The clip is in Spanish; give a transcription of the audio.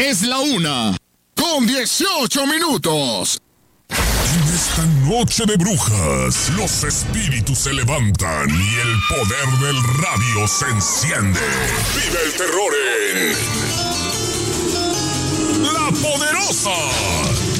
Es la 1:18. En esta noche de brujas, los espíritus se levantan y el poder del radio se enciende. Vive el terror en La Poderosa.